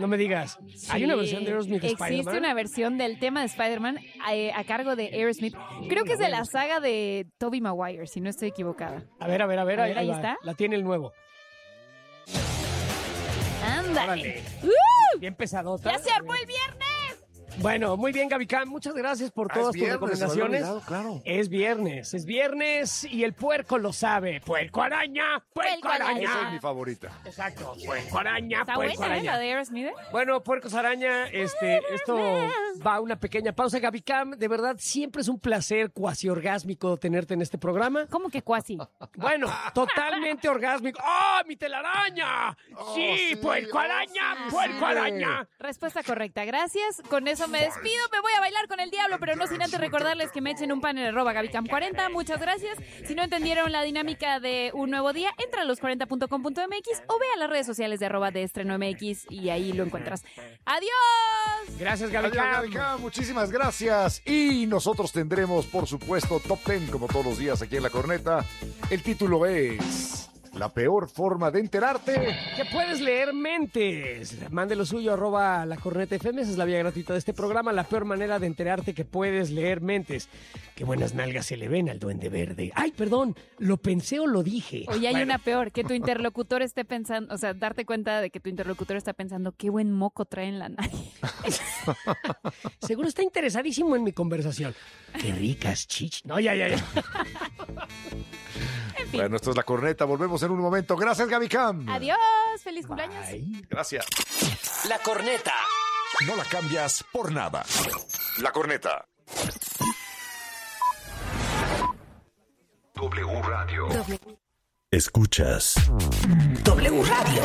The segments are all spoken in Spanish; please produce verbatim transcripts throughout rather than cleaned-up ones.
No me digas. Sí, hay una versión de Aerosmith de Spider-Man. Existe una versión del tema de Spider-Man a, a cargo de Aerosmith. Creo que es de la saga de Tobey Maguire, si no estoy equivocada. A ver, a ver, a ver. A ver, ahí, ahí ahí está. La tiene el nuevo. ¡Ándale! ¡Uh! Bien pesadota. ¡Ya se armó el viernes! Bueno, muy bien, Gaby Cam. Muchas gracias por Ah, todas es tus viernes, recomendaciones. olvidado, claro. Es viernes, es viernes y el puerco lo sabe. ¡Puerco araña! ¡Puerco araña! Esa es mi favorita. Exacto. ¡Puerco araña! Está ¡Puerco buena, ¿eh? araña! La de Aerosmith. Bueno, puercos araña, este, esto va a una pequeña pausa. Gaby Cam, de verdad, siempre es un placer cuasi orgásmico tenerte en este programa. ¿Cómo que cuasi? Bueno, totalmente orgásmico. ¡Oh, mi telaraña! Oh, sí, sí, puerco oh, araña, sí, puerco sí. araña. Respuesta correcta, gracias. Con eso me despido, me voy a bailar con el diablo, pero no sin antes recordarles que me echen un pan en arroba Gabicam cuarenta. Muchas gracias. Si no entendieron la dinámica de un nuevo día, entra a los cuarenta punto com punto m x o ve a las redes sociales de arroba de estreno M X y ahí lo encuentras. ¡Adiós! Gracias, Gaby Adiós, Cam. Gaby Cam, muchísimas gracias. Y nosotros tendremos, por supuesto, Top Ten, como todos los días aquí en La Corneta. El título es... La peor forma de enterarte. Que puedes leer mentes. Mande lo suyo, arroba la corneta F M. Esa es la vía gratuita de este programa. La peor manera de enterarte que puedes leer mentes. Qué buenas nalgas se le ven al duende verde. Ay, perdón, ¿lo pensé o lo dije? Oye, hay Bueno, una peor, que tu interlocutor esté pensando, o sea, darte cuenta de que tu interlocutor está pensando, qué buen moco trae en la nariz. seguro está interesadísimo en mi conversación. Qué ricas chich. No, ya, ya, ya. En fin. Bueno, esto es La Corneta. Volvemos en un momento. Gracias, Gaby Cam. Adiós, feliz cumpleaños. Bye. Gracias. La Corneta. No la cambias por nada. La Corneta. W Radio. Escuchas W Radio.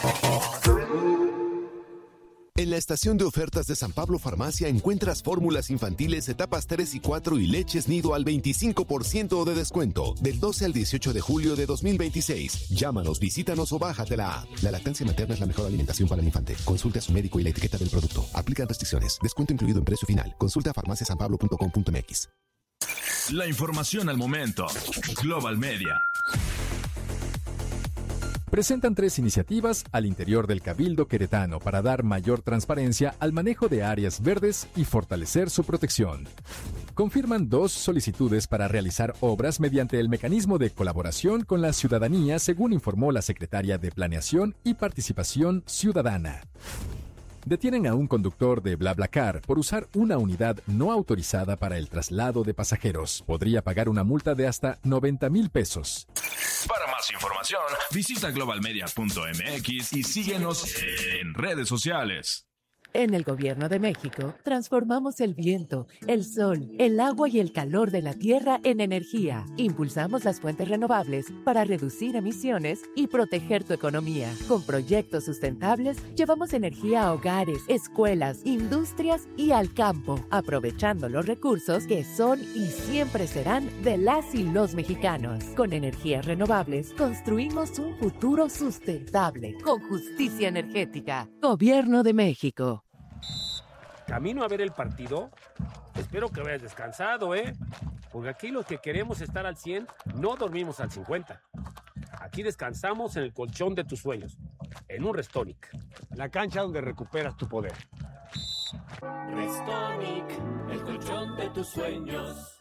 En la estación de ofertas de San Pablo Farmacia encuentras fórmulas infantiles etapas tres y cuatro y leches nido al veinticinco por ciento de descuento del doce al dieciocho de julio de dos mil veintiséis. Llámanos, visítanos o bájate la app. La lactancia materna es la mejor alimentación para el infante. Consulte a su médico y la etiqueta del producto. Aplican restricciones. Descuento incluido en precio final. Consulta a farmacia san pablo punto com punto m x. La información al momento. Global Media. Presentan tres iniciativas al interior del Cabildo queretano para dar mayor transparencia al manejo de áreas verdes y fortalecer su protección. Confirman dos solicitudes para realizar obras mediante el mecanismo de colaboración con la ciudadanía, según informó la secretaria de Planeación y Participación Ciudadana. Detienen a un conductor de BlaBlaCar por usar una unidad no autorizada para el traslado de pasajeros. Podría pagar una multa de hasta noventa mil pesos. Para más información, visita global media punto m x y síguenos en redes sociales. En el Gobierno de México, transformamos el viento, el sol, el agua y el calor de la tierra en energía. Impulsamos las fuentes renovables para reducir emisiones y proteger tu economía. Con proyectos sustentables, llevamos energía a hogares, escuelas, industrias y al campo, aprovechando los recursos que son y siempre serán de las y los mexicanos. Con energías renovables, construimos un futuro sustentable, con justicia energética. Gobierno de México. Camino a ver el partido. Espero que vayas descansado, ¿eh? Porque aquí los que queremos estar al cien no dormimos al cincuenta. Aquí descansamos en el colchón de tus sueños, en un Restonic, la cancha donde recuperas tu poder. Restonic, el colchón de tus sueños.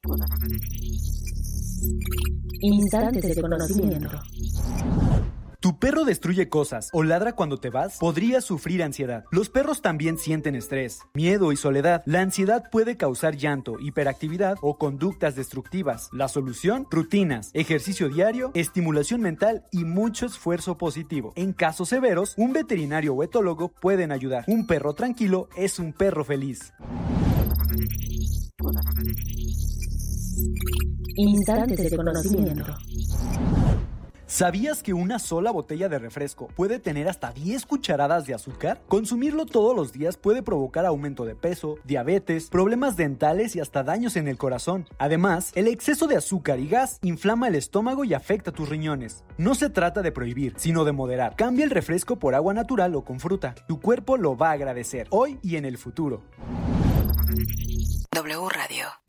Instantes de conocimiento. ¿Tu perro destruye cosas o ladra cuando te vas? Podrías sufrir ansiedad. Los perros también sienten estrés, miedo y soledad. La ansiedad puede causar llanto, hiperactividad o conductas destructivas. La solución: rutinas, ejercicio diario, estimulación mental y mucho esfuerzo positivo. En casos severos, un veterinario o etólogo pueden ayudar. Un perro tranquilo es un perro feliz. Instantes de conocimiento. ¿Sabías que una sola botella de refresco puede tener hasta diez cucharadas de azúcar? Consumirlo todos los días puede provocar aumento de peso, diabetes, problemas dentales y hasta daños en el corazón. Además, el exceso de azúcar y gas inflama el estómago y afecta tus riñones. No se trata de prohibir, sino de moderar. Cambia el refresco por agua natural o con fruta. Tu cuerpo lo va a agradecer, hoy y en el futuro. W Radio.